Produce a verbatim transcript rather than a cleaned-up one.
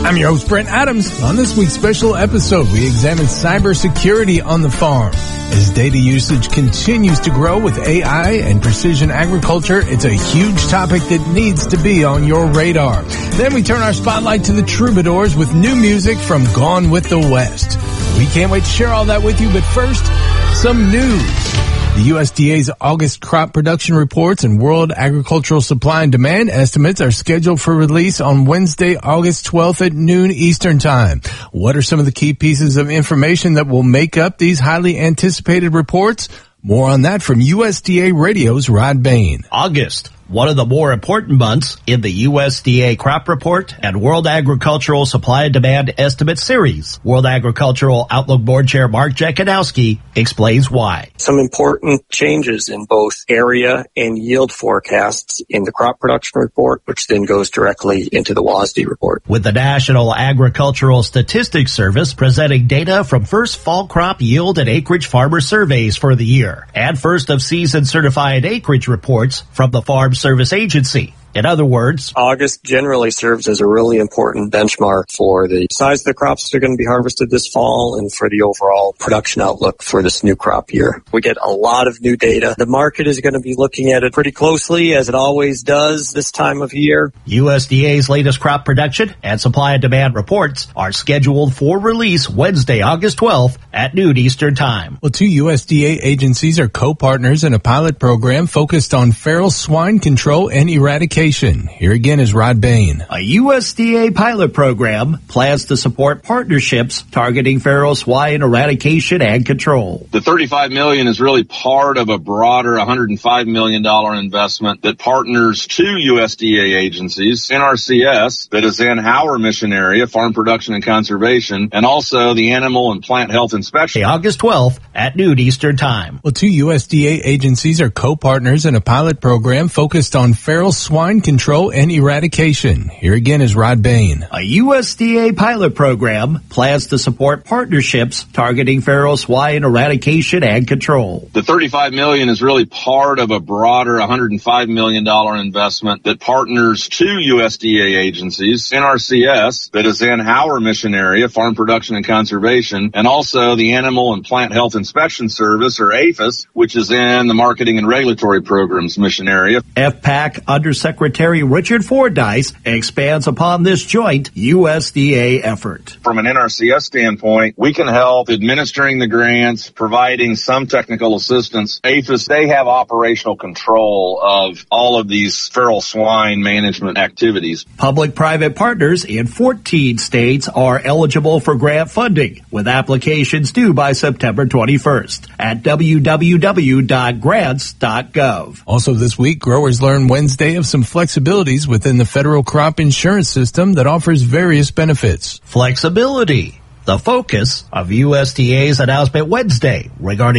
I'm your host, Brent Adams. On this week's special episode, we examine cybersecurity on the farm. As data usage continues to grow with A I and precision agriculture, it's a huge topic that needs to be on your radar. Then we turn our spotlight to the troubadours with new music from Gone with the West. We can't wait to share all that with you, but first, some news. The U S D A's August crop production reports and world agricultural supply and demand estimates are scheduled for release on Wednesday, August twelfth at noon Eastern Time. What are some of the key pieces of information that will make up these highly anticipated reports? More on that from U S D A Radio's Rod Bain. August, one of the more important months in the U S D A Crop Report and World Agricultural Supply and Demand Estimate Series. World Agricultural Outlook Board Chair Mark Jekanowski explains why. Some important changes in both area and yield forecasts in the crop production report, which then goes directly into the W A S D report. With the National Agricultural Statistics Service presenting data from first fall crop yield and acreage farmer surveys for the year, and first of season certified acreage reports from the Farm Service Agency. In other words, August generally serves as a really important benchmark for the size of the crops that are going to be harvested this fall and for the overall production outlook for this new crop year. We get a lot of new data. The market is going to be looking at it pretty closely, as it always does this time of year. U S D A's latest crop production and supply and demand reports are scheduled for release Wednesday, August twelfth at noon Eastern Time. Well, two U S D A agencies are co-partners in a pilot program focused on feral swine control and eradication. Here again is Rod Bain. A U S D A pilot program plans to support partnerships targeting feral swine eradication and control. The thirty-five million dollars is really part of a broader one hundred five million dollars investment that partners two U S D A agencies, N R C S, that is in our mission area, Farm Production and Conservation, and also the Animal and Plant Health Inspection. August twelfth at noon Eastern Time. Well, two U S D A agencies are co-partners in a pilot program focused on feral swine control and eradication. Here again is Rod Bain. A U S D A pilot program plans to support partnerships targeting feral swine eradication and control. The thirty-five million dollars is really part of a broader one hundred five million dollars investment that partners two U S D A agencies, N R C S, that is in our mission area, Farm Production and Conservation, and also the Animal and Plant Health Inspection Service, or A P H I S, which is in the Marketing and Regulatory Programs mission area. F PAC Undersecretary Secretary Richard Fordyce expands upon this joint U S D A effort. From an N R C S standpoint, we can help administering the grants, providing some technical assistance. A P H I S, they have operational control of all of these feral swine management activities. Public-private partners in fourteen states are eligible for grant funding, with applications due by September twenty-first at w w w dot grants dot gov. Also this week, growers learn Wednesday of some flexibilities within the federal crop insurance system that offers various benefits. Flexibility, the focus of U S D A's announcement Wednesday regarding